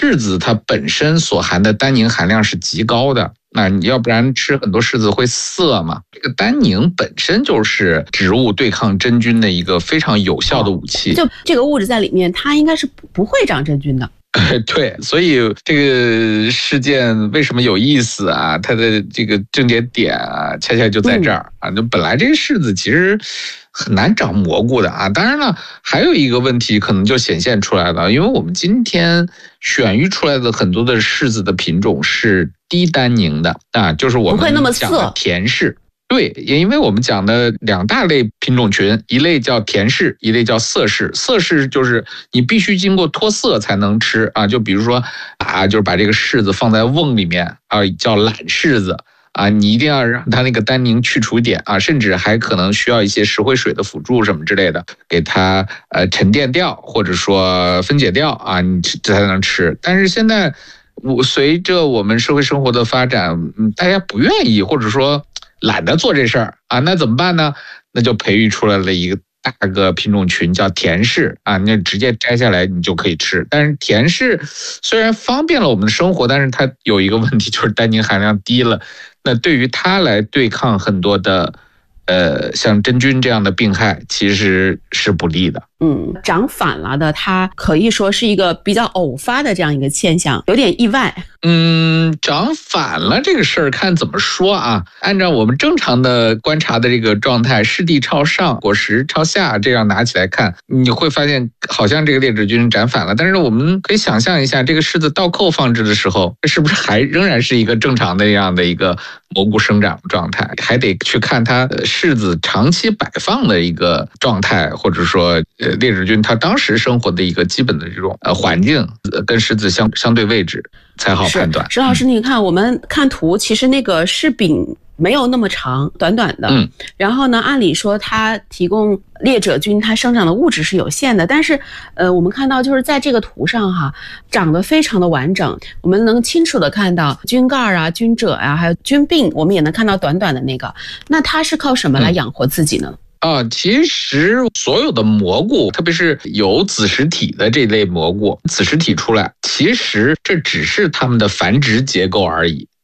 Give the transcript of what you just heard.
柿子它本身所含的单宁含量是极高的，那你要不然吃很多柿子会涩嘛。这个单宁本身就是植物对抗真菌的一个非常有效的武器。 就这个物质在里面，它应该是不会长真菌的。 对，所以这个事件为什么有意思啊？它的这个症结点啊，恰恰就在这儿啊。就本来这个柿子其实很难长蘑菇的啊。当然了，还有一个问题可能就显现出来了，因为我们今天选育出来的很多的柿子的品种是低单宁的啊，就是我们讲的甜柿。对，也因为我们讲的2大类品种群，一类叫甜柿，一类叫涩柿。涩柿就是你必须经过脱色才能吃啊，就比如说啊，就是把这个柿子放在瓮里面啊，叫懒柿子啊，你一定要让它那个单宁去除点啊，甚至还可能需要一些石灰水的辅助什么之类的，给它沉淀掉或者说分解掉啊，你才能吃。但是现在随着我们社会生活的发展，大家不愿意或者说懒得做这事儿啊，那怎么办呢？那就培育出来了一个大个品种群叫甜柿啊，你直接摘下来你就可以吃。但是甜柿虽然方便了我们的生活，但是它有一个问题，就是单宁含量低了。那对于它来对抗很多的像真菌这样的病害，其实是不利的。 长反了的，它可以说是一个比较偶发的这样一个现象，有点意外。 长反了这个事儿看怎么说啊？按照我们正常的观察的这个状态，湿地朝上，果实朝下，这样拿起来看，你会发现好像这个裂褶菌长反了。但是我们可以想象一下，这个柿子倒扣放置的时候，是不是还仍然是一个正常的这样的一个蘑菇生长状态？还得去看它柿子长期摆放的一个状态，或者说裂褶菌它当时生活的一个基本的这种环境跟柿子相对位置才好判断。 石老师，你看我们看图，其实那个柿柄没有那么长，短短的。然后呢，按理说它提供裂褶菌它生长的物质是有限的，但是我们看到就是在这个图上哈，长得非常的完整，我们能清楚的看到菌盖啊、菌褶啊，还有菌柄，我们也能看到短短的那个。那它是靠什么来养活自己呢？ 其实所有的蘑菇，特别是有子实体的这类蘑菇，子实体出来，其实这只是它们的繁殖结构而已